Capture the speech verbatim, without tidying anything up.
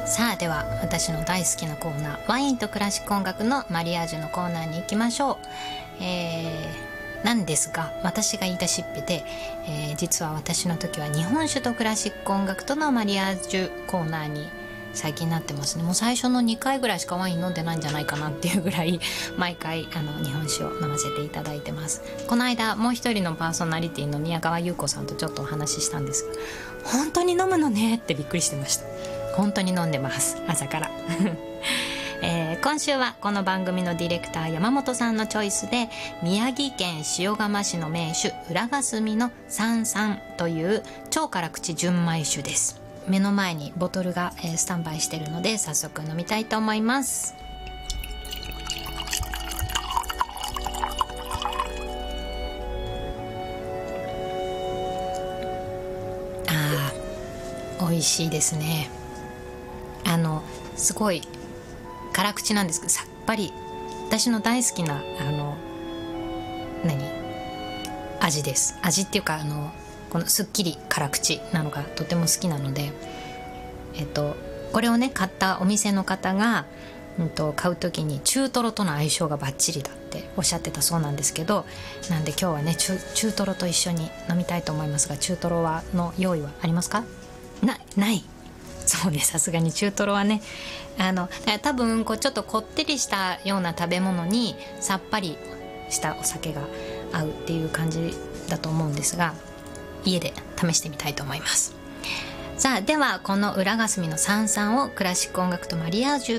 さあでは私の大好きなコーナー、ワインとクラシック音楽のマリアージュのコーナーに行きましょう。えー、なんですが私が言い出しっぺで、えー、実は私の時は日本酒とクラシック音楽とのマリアージュコーナーに最近なってますね。もう最初のにかいぐらいしかワイン飲んでないんじゃないかなっていうぐらい毎回あの日本酒を飲ませていただいてます。この間もう一人のパーソナリティの宮川優子さんとちょっとお話ししたんですが、本当に飲むのねってびっくりしてました。本当に飲んでます、朝から、えー、今週はこの番組のディレクター山本さんのチョイスで宮城県塩釜市の名酒浦霞の三三という超辛口純米酒です。目の前にボトルが、えー、スタンバイしているので早速飲みたいと思います。あー、美味しいですね。あのすごい辛口なんですけどさっぱり、私の大好きなあの何味です。味っていうかあのこのすっきり辛口なのがとても好きなので、えっとこれをね買ったお店の方が、うんと、買う時に中トロとの相性がバッチリだっておっしゃってたそうなんですけど、なんで今日はね 中, 中トロと一緒に飲みたいと思いますが、中トロはの用意はありますか？なないそうね、さすがに中トロはね、あの多分こうちょっとこってりしたような食べ物にさっぱりしたお酒が合うっていう感じだと思うんですが、家で試してみたいと思います。さあではこの浦霞の三三をクラシック音楽とマリアージ